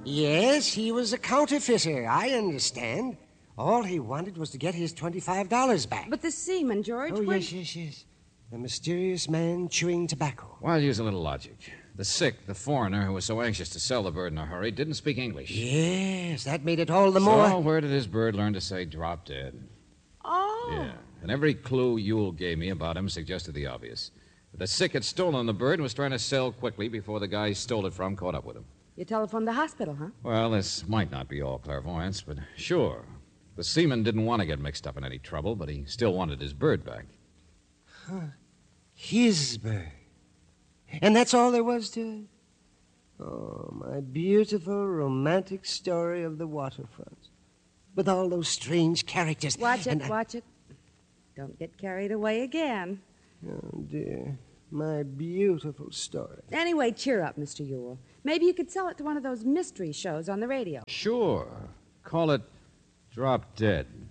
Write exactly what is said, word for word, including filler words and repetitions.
Yes, he was a counterfeiter, I understand. All he wanted was to get his twenty-five dollars back. But the seaman, George... Oh, when... yes, yes, yes. The mysterious man chewing tobacco. Well, use a little logic. The sick, the foreigner who was so anxious to sell the bird in a hurry, didn't speak English. Yes, that made it all the more... So where did his bird learn to say drop dead? Oh. Yeah, and every clue Yule gave me about him suggested the obvious. The sick had stolen the bird and was trying to sell quickly before the guy he stole it from caught up with him. You telephoned the hospital, huh? Well, this might not be all clairvoyance, but sure. The seaman didn't want to get mixed up in any trouble, but he still wanted his bird back. Huh. His bird. And that's all there was to it? Oh, my beautiful romantic story of the waterfront. With all those strange characters. Watch it, and I... watch it. Don't get carried away again. Oh, dear. My beautiful story. Anyway, cheer up, Mister Yule. Maybe you could sell it to one of those mystery shows on the radio. Sure. Call it Drop Dead.